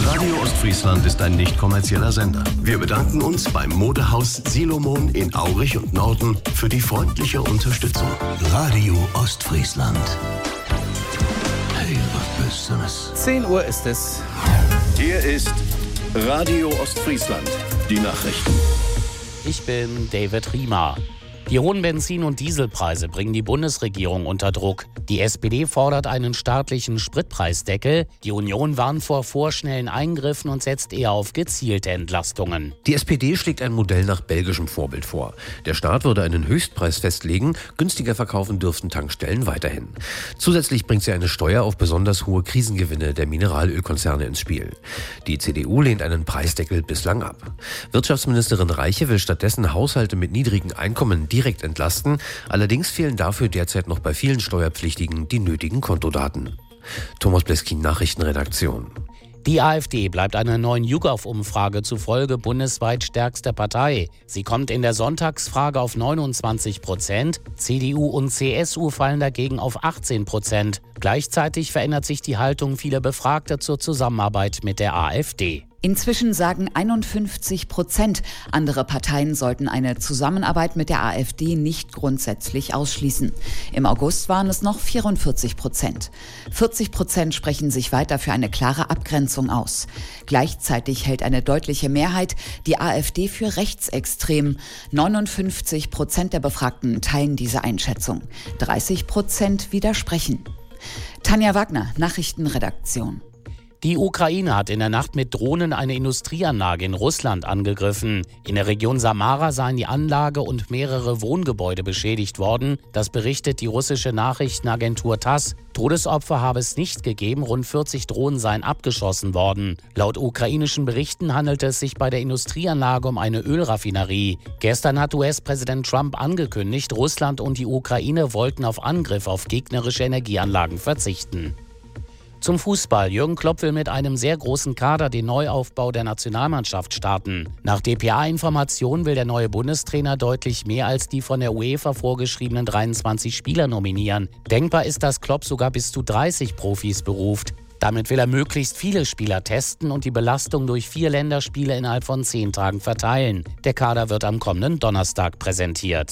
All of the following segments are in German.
Radio Ostfriesland ist ein nicht kommerzieller Sender. Wir bedanken uns beim Modehaus Silomon in Aurich und Norden für die freundliche Unterstützung. Radio Ostfriesland. Hey, was bist du das? 10 Uhr ist es. Hier ist Radio Ostfriesland. Die Nachrichten. Ich bin David Riemer. Die hohen Benzin- und Dieselpreise bringen die Bundesregierung unter Druck. Die SPD fordert einen staatlichen Spritpreisdeckel. Die Union warnt vor vorschnellen Eingriffen und setzt eher auf gezielte Entlastungen. Die SPD schlägt ein Modell nach belgischem Vorbild vor. Der Staat würde einen Höchstpreis festlegen, günstiger verkaufen dürften Tankstellen weiterhin. Zusätzlich bringt sie eine Steuer auf besonders hohe Krisengewinne der Mineralölkonzerne ins Spiel. Die CDU lehnt einen Preisdeckel bislang ab. Wirtschaftsministerin Reiche will stattdessen Haushalte mit niedrigen Einkommen direkt entlasten. Allerdings fehlen dafür derzeit noch bei vielen Steuerpflichtigen die nötigen Kontodaten. Thomas Bleskin, Nachrichtenredaktion. Die AfD bleibt einer neuen YouGov-Umfrage zufolge bundesweit stärkste Partei. Sie kommt in der Sonntagsfrage auf 29%. CDU und CSU fallen dagegen auf 18%. Gleichzeitig verändert sich die Haltung vieler Befragter zur Zusammenarbeit mit der AfD. Inzwischen sagen 51%, andere Parteien sollten eine Zusammenarbeit mit der AfD nicht grundsätzlich ausschließen. Im August waren es noch 44%. 40% sprechen sich weiter für eine klare Abgrenzung aus. Gleichzeitig hält eine deutliche Mehrheit die AfD für rechtsextrem. 59% der Befragten teilen diese Einschätzung. 30% widersprechen. Tanja Wagner, Nachrichtenredaktion. Die Ukraine hat in der Nacht mit Drohnen eine Industrieanlage in Russland angegriffen. In der Region Samara seien die Anlage und mehrere Wohngebäude beschädigt worden. Das berichtet die russische Nachrichtenagentur TASS. Todesopfer habe es nicht gegeben, rund 40 Drohnen seien abgeschossen worden. Laut ukrainischen Berichten handelte es sich bei der Industrieanlage um eine Ölraffinerie. Gestern hat US-Präsident Trump angekündigt, Russland und die Ukraine wollten auf Angriff auf gegnerische Energieanlagen verzichten. Zum Fußball. Jürgen Klopp will mit einem sehr großen Kader den Neuaufbau der Nationalmannschaft starten. Nach dpa-Informationen will der neue Bundestrainer deutlich mehr als die von der UEFA vorgeschriebenen 23 Spieler nominieren. Denkbar ist, dass Klopp sogar bis zu 30 Profis beruft. Damit will er möglichst viele Spieler testen und die Belastung durch 4 Länderspiele innerhalb von 10 Tagen verteilen. Der Kader wird am kommenden Donnerstag präsentiert.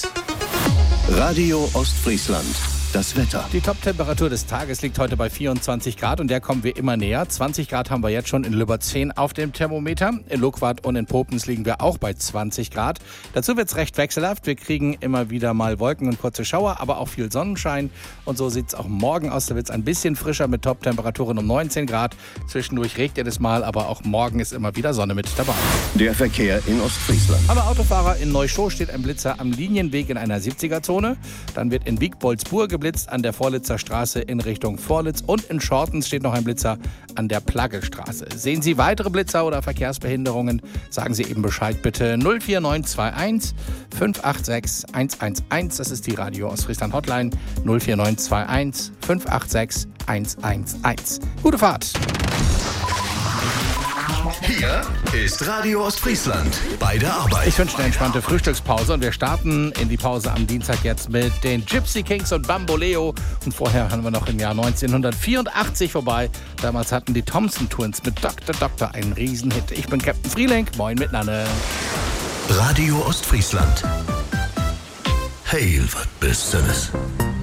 Radio Ostfriesland. Das Wetter. Die Top-Temperatur des Tages liegt heute bei 24 Grad und der kommen wir immer näher. 20 Grad haben wir jetzt schon in Lübberzehn auf dem Thermometer. In Luckwart und in Popens liegen wir auch bei 20 Grad. Dazu wird es recht wechselhaft. Wir kriegen immer wieder mal Wolken und kurze Schauer, aber auch viel Sonnenschein. Und so sieht es auch morgen aus. Da wird es ein bisschen frischer mit Top-Temperaturen um 19 Grad. Zwischendurch regnet es mal, aber auch morgen ist immer wieder Sonne mit dabei. Der Verkehr in Ostfriesland. Alle Autofahrer in Neuschow steht ein Blitzer am Linienweg in einer 70er-Zone. Dann wird in Wiegboldsburg geblitzt an der Vorlitzer Straße in Richtung Vorlitz und in Schortens steht noch ein Blitzer an der Plaggestraße. Sehen Sie weitere Blitzer oder Verkehrsbehinderungen? Sagen Sie eben Bescheid bitte 04921 586 111. Das ist die Radio Ostfriesland Hotline 04921 586 111. Gute Fahrt! Hier ist Radio Ostfriesland bei der Arbeit. Ich wünsche eine entspannte Frühstückspause und wir starten in die Pause am Dienstag jetzt mit den Gypsy Kings und Bamboleo. Und vorher haben wir noch im Jahr 1984 vorbei. Damals hatten die Thompson Twins mit Dr. einen Riesenhit. Ich bin Captain Frieling, moin miteinander. Radio Ostfriesland. Hey, was bist du das?